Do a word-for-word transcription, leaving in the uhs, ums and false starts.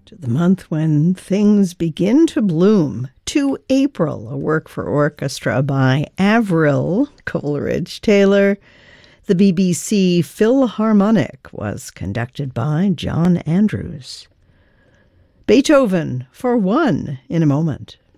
to the month when things begin to bloom, to April, a work for orchestra by Avril Coleridge-Taylor. The B B C Philharmonic was conducted by John Andrews. Beethoven for one in a moment.